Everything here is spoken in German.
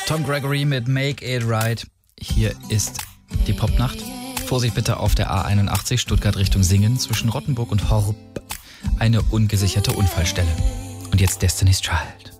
Tom Gregory mit Make It Right. Hier ist die Popnacht. Vorsicht bitte auf der A81 Stuttgart Richtung Singen zwischen Rottenburg und Horb. Eine ungesicherte Unfallstelle. Und jetzt Destiny's Child.